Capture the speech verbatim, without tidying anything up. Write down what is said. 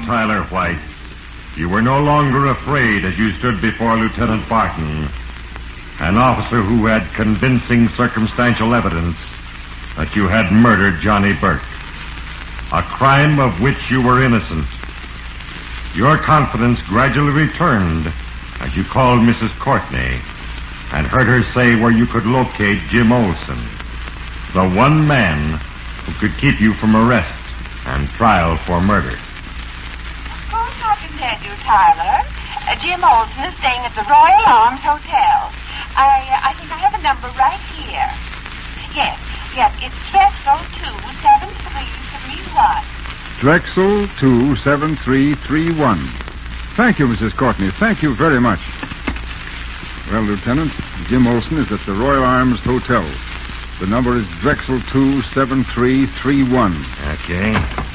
Tyler White. You were no longer afraid as you stood before Lieutenant Barton, an officer who had convincing circumstantial evidence that you had murdered Johnny Burke, a crime of which you were innocent. Your confidence gradually returned as you called Missus Courtney and heard her say where you could locate Jim Olsen, the one man who could keep you from arrest and trial for murder. Of course I can tell you, Tyler. Uh, Jim Olsen is staying at the Royal Arms Hotel. I I think I have a number right here. Yes, yes, it's Drexel two seven three three one. Drexel two seven three three one. Thank you, Missus Courtney. Thank you very much. Well, Lieutenant, Jim Olsen is at the Royal Arms Hotel. The number is Drexel two seven three three one. Okay.